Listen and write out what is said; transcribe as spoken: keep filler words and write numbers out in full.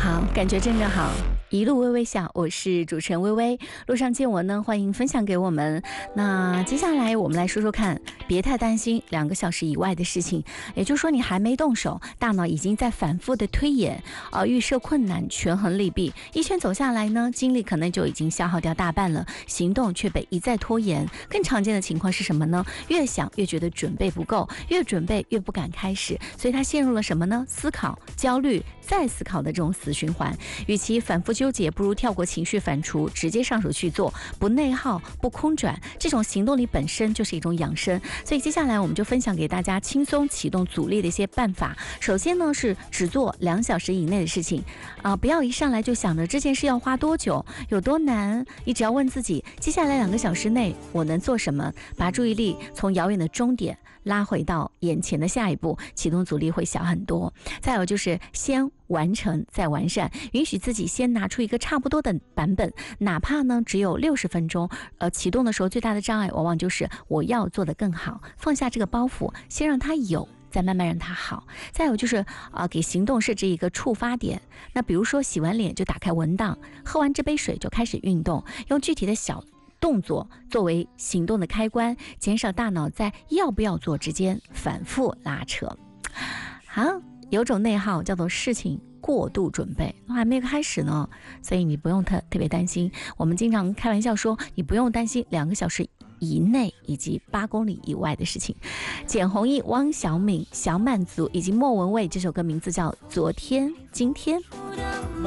好，感觉真的好。一路微微笑，我是主持人微微。路上见我呢，欢迎分享给我们。那接下来我们来说说看，别太担心两个小时以外的事情，也就是说你还没动手，大脑已经在反复的推演，呃，预设困难，权衡利弊，一圈走下来呢，精力可能就已经消耗掉大半了，行动却被一再拖延。更常见的情况是什么呢？越想越觉得准备不够，越准备越不敢开始，所以他陷入了什么呢？思考、焦虑、再思考的这种死循环。与其反复纠结，不如跳过情绪反刍，直接上手去做，不内耗，不空转。这种行动力本身就是一种养生。所以接下来我们就分享给大家轻松启动阻力的一些办法。首先呢，是只做两小时以内的事情啊、呃，不要一上来就想着这件事要花多久，有多难。你只要问自己，接下来两个小时内我能做什么？把注意力从遥远的终点拉回到眼前的下一步，启动阻力会小很多。再有就是先完成再完善，允许自己先拿出一个差不多的版本，哪怕呢只有六十分钟。呃，启动的时候最大的障碍往往就是我要做得更好，放下这个包袱，先让它有，再慢慢让它好。再有就是呃，给行动设置一个触发点。那比如说洗完脸就打开文档，喝完这杯水就开始运动，用具体的小动作作为行动的开关，减少大脑在要不要做之间反复拉扯。好，有种内耗叫做事情过度准备，还没有开始呢，所以你不用特特别担心。我们经常开玩笑说，你不用担心两个小时以内以及八公里以外的事情。简弘毅、汪小敏、小满足以及莫文蔚这首歌名字叫《昨天今天》。